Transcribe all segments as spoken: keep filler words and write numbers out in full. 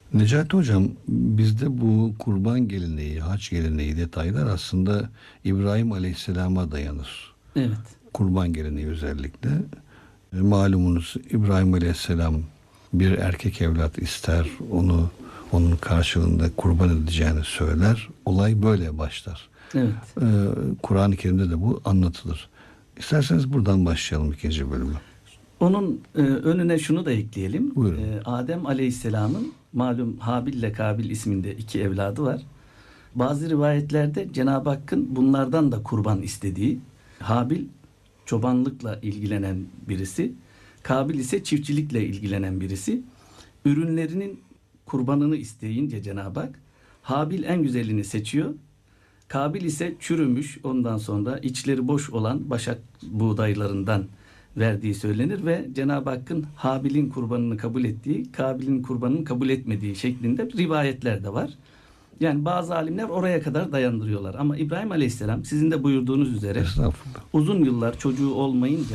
Necati Hocam, bizde bu kurban geleneği, hac geleneği detaylar aslında İbrahim Aleyhisselam'a dayanır. Evet. Kurban geleneği özellikle. E, Malumunuz İbrahim Aleyhisselam bir erkek evlat ister, onu onun karşılığında kurban edeceğini söyler. Olay böyle başlar. Evet. E, Kur'an-ı Kerim'de de bu anlatılır. İsterseniz buradan başlayalım ikinci bölümü. Onun e, önüne şunu da ekleyelim. Buyurun. E, Adem Aleyhisselam'ın malum Habil ile Kabil isminde iki evladı var. Bazı rivayetlerde Cenab-ı Hakk'ın bunlardan da kurban istediği, Habil çobanlıkla ilgilenen birisi, Kabil ise çiftçilikle ilgilenen birisi. Ürünlerinin kurbanını isteyince Cenab-ı Hak, Habil en güzelini seçiyor. Kabil ise çürümüş, ondan sonra içleri boş olan başak buğdaylarından verdiği söylenir ve Cenab-ı Hakk'ın Habil'in kurbanını kabul ettiği, Kabil'in kurbanını kabul etmediği şeklinde rivayetler de var. Yani bazı alimler oraya kadar dayandırıyorlar. Ama İbrahim Aleyhisselam sizin de buyurduğunuz üzere uzun yıllar çocuğu olmayınca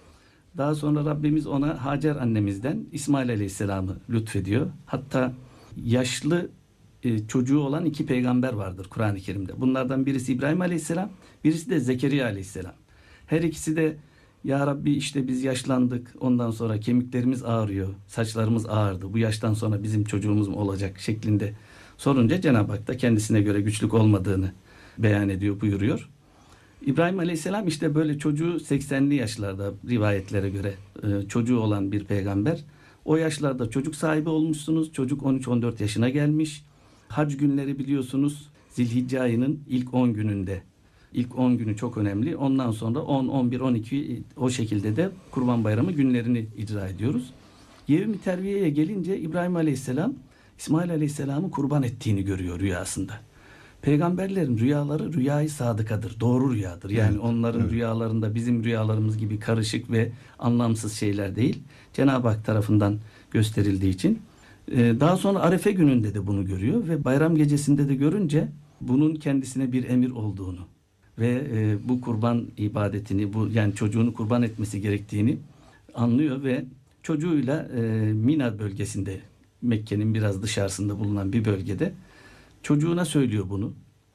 daha sonra Rabbimiz ona Hacer annemizden İsmail Aleyhisselam'ı lütfediyor. Hatta yaşlı e, çocuğu olan iki peygamber vardır Kur'an-ı Kerim'de. Bunlardan birisi İbrahim Aleyhisselam, birisi de Zekeriya Aleyhisselam. Her ikisi de ya Rabbi işte biz yaşlandık, ondan sonra kemiklerimiz ağrıyor, saçlarımız ağardı, bu yaştan sonra bizim çocuğumuz mu olacak şeklinde sorunca Cenab-ı Hak da kendisine göre güçlük olmadığını beyan ediyor, buyuruyor. İbrahim Aleyhisselam işte böyle çocuğu seksenli yaşlarda rivayetlere göre e, çocuğu olan bir peygamber. O yaşlarda çocuk sahibi olmuşsunuz, çocuk on üç on dört yaşına gelmiş. Hac günleri biliyorsunuz Zilhicce ayının ilk on gününde. İlk on günü çok önemli. Ondan sonra on, on bir, on iki o şekilde de Kurban Bayramı günlerini icra ediyoruz. Yevmi Terviye'ye gelince İbrahim Aleyhisselam İsmail Aleyhisselam'ı kurban ettiğini görüyor rüyasında. Peygamberlerin rüyaları rüyayı sadıkadır. Doğru rüyadır. Yani evet, onların evet. rüyalarında bizim rüyalarımız gibi karışık ve anlamsız şeyler değil. Cenab-ı Hak tarafından gösterildiği için. Daha sonra Arefe gününde de bunu görüyor ve bayram gecesinde de görünce bunun kendisine bir emir olduğunu ve e, bu kurban ibadetini, bu yani çocuğunu kurban etmesi gerektiğini anlıyor ve çocuğuyla e, Mina bölgesinde, Mekke'nin biraz dışarısında bulunan bir bölgede çocuğuna söylüyor bunu.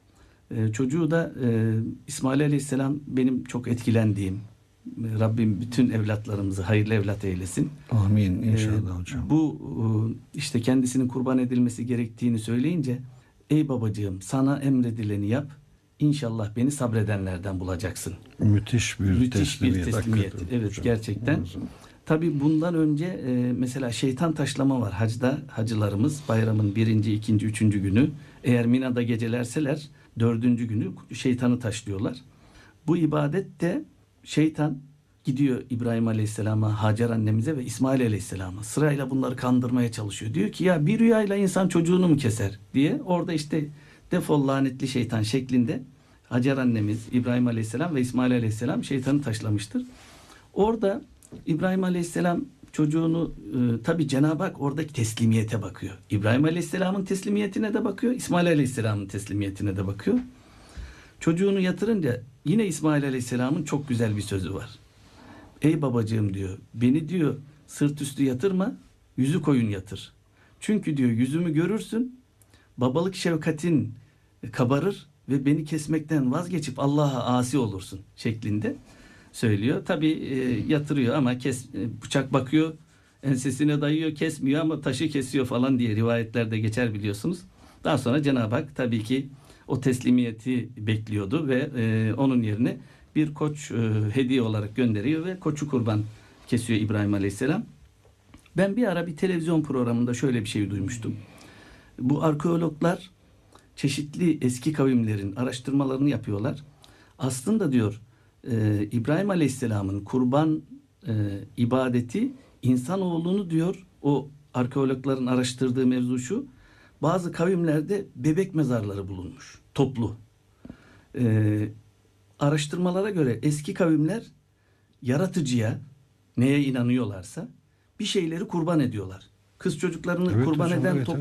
E, çocuğu da e, İsmail Aleyhisselam benim çok etkilendiğim, Rabbim bütün evlatlarımızı hayırlı evlat eylesin. Amin inşallah e, hocam. Bu e, işte kendisinin kurban edilmesi gerektiğini söyleyince ey babacığım sana emredileni yap. İnşallah beni sabredenlerden bulacaksın. Müthiş bir Müthiş teslimiyet. bir teslimiyet. Evet hocam, gerçekten. Tabii bundan önce e, mesela şeytan taşlama var. Hacda hacılarımız bayramın birinci, ikinci, üçüncü günü eğer Mina'da gecelerseler dördüncü günü şeytanı taşlıyorlar. Bu ibadette şeytan gidiyor İbrahim Aleyhisselam'a, Hacer annemize ve İsmail Aleyhisselam'a sırayla bunları kandırmaya çalışıyor. Diyor ki ya bir rüyayla insan çocuğunu mu keser diye orada işte defol lanetli şeytan şeklinde Hacer annemiz, İbrahim Aleyhisselam ve İsmail Aleyhisselam şeytanı taşlamıştır. Orada İbrahim Aleyhisselam çocuğunu e, tabi Cenab-ı Hak oradaki teslimiyete bakıyor. İbrahim Aleyhisselam'ın teslimiyetine de bakıyor, İsmail Aleyhisselam'ın teslimiyetine de bakıyor. Çocuğunu yatırınca yine İsmail Aleyhisselam'ın çok güzel bir sözü var. Ey babacığım diyor, beni diyor sırt üstü yatırma, yüzü koyun yatır. Çünkü diyor yüzümü görürsün, babalık şefkatin kabarır ve beni kesmekten vazgeçip Allah'a asi olursun şeklinde söylüyor. Tabi e, yatırıyor ama kes, e, bıçak bakıyor, ensesine dayıyor, kesmiyor ama taşı kesiyor falan diye rivayetlerde geçer biliyorsunuz. Daha sonra Cenab-ı Hak tabii ki o teslimiyeti bekliyordu ve e, onun yerine bir koç e, hediye olarak gönderiyor ve koçu kurban kesiyor İbrahim Aleyhisselam. Ben bir ara bir televizyon programında şöyle bir şey duymuştum. Bu arkeologlar çeşitli eski kavimlerin araştırmalarını yapıyorlar. Aslında diyor e, İbrahim Aleyhisselam'ın kurban e, ibadeti insanoğlunu diyor o arkeologların araştırdığı mevzu şu. Bazı kavimlerde bebek mezarları bulunmuş. Toplu. E, araştırmalara göre eski kavimler yaratıcıya neye inanıyorlarsa bir şeyleri kurban ediyorlar. Kız çocuklarını evet, kurban hocam, eden evet, top